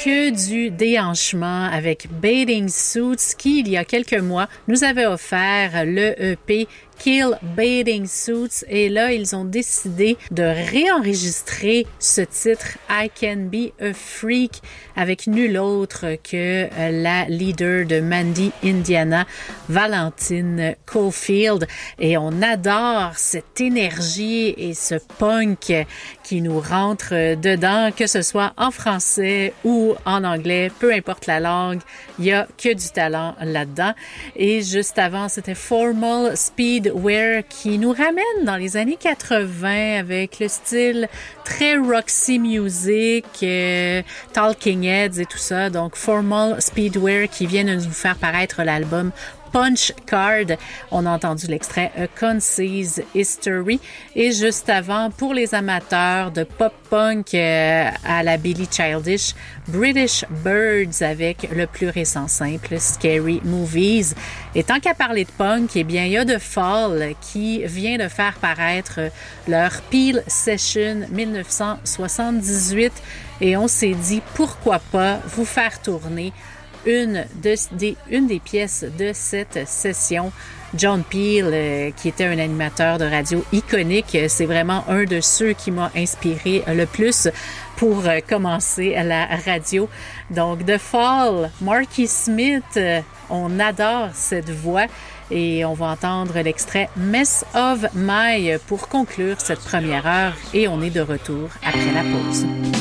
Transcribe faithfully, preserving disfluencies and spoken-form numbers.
que du déhanchement avec Bathing Suits qui, il y a quelques mois, nous avait offert le E P Kill Bathing Suits et là, ils ont décidé de réenregistrer ce titre I Can Be a Freak avec nul autre que la leader de Mandy Indiana, Valentine Caulfield. Et on adore cette énergie et ce punk qui nous rentre dedans, que ce soit en français ou en anglais, peu importe la langue, il y a que du talent là-dedans. Et juste avant, c'était Formal Speedwear qui nous ramène dans les années quatre-vingts avec le style très Roxy Music, euh, Talking Heads et tout ça. Donc Formal Speedwear qui vient de nous faire paraître l'album Punch Card. On a entendu l'extrait A Concise History. Et juste avant, pour les amateurs de pop-punk euh, à la Billie Childish, British Birds avec le plus récent simple, Scary Movies. Et tant qu'à parler de punk, eh bien, il y a The Fall qui vient de faire paraître leur Peel Session dix-neuf cent soixante-dix-huit. Et on s'est dit, pourquoi pas vous faire tourner Une, de, des, une des pièces de cette session. John Peel, euh, qui était un animateur de radio iconique, c'est vraiment un de ceux qui m'a inspiré le plus pour euh, commencer la radio. Donc, The Fall, Marky Smith, euh, on adore cette voix et on va entendre l'extrait Mess of My pour conclure cette première heure et on est de retour après la pause.